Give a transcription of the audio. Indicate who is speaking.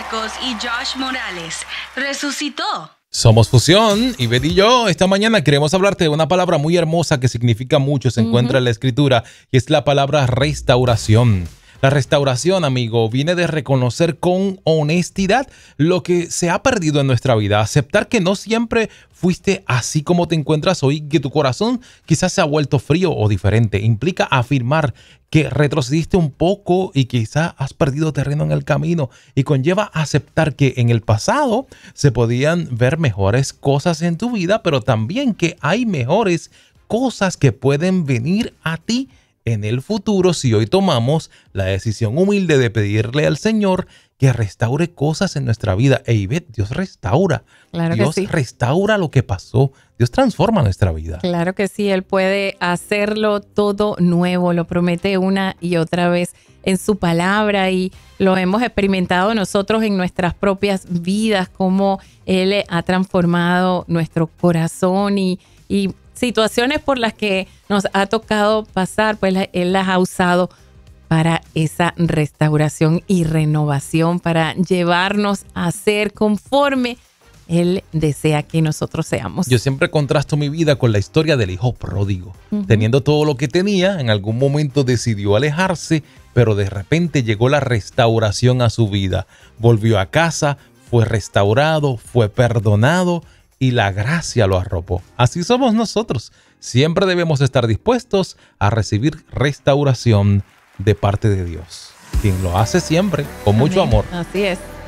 Speaker 1: Marcos y Josh Morales resucitó.
Speaker 2: Somos Fusión, Ivette y yo. Esta mañana queremos hablarte de una palabra muy hermosa que significa mucho, se encuentra en la Escritura, y es la palabra restauración. La restauración, amigo, viene de reconocer con honestidad lo que se ha perdido en nuestra vida, aceptar que no siempre fuiste así como te encuentras hoy, que tu corazón quizás se ha vuelto frío o diferente. Implica afirmar que retrocediste un poco y quizás has perdido terreno en el camino, y conlleva aceptar que en el pasado se podían ver mejores cosas en tu vida, pero también que hay mejores cosas que pueden venir a ti en el futuro si hoy tomamos la decisión humilde de pedirle al Señor que restaure cosas en nuestra vida. E Ivette, Dios restaura.
Speaker 3: Claro
Speaker 2: Dios
Speaker 3: que sí.
Speaker 2: restaura lo que pasó. Dios transforma nuestra vida.
Speaker 3: Claro que sí, Él puede hacerlo todo nuevo, lo promete una y otra vez en su palabra, y lo hemos experimentado nosotros en nuestras propias vidas, cómo Él ha transformado nuestro corazón y situaciones por las que nos ha tocado pasar, pues Él las ha usado para esa restauración y renovación, para llevarnos a ser conforme Él desea que nosotros seamos.
Speaker 2: Yo siempre contrasto mi vida con la historia del hijo pródigo. Teniendo todo lo que tenía, en algún momento decidió alejarse, pero de repente llegó la restauración a su vida. Volvió a casa, fue restaurado, fue perdonado, y la gracia lo arropó. Así somos nosotros. Siempre debemos estar dispuestos a recibir restauración de parte de Dios, quien lo hace siempre con mucho amor.
Speaker 3: Así es.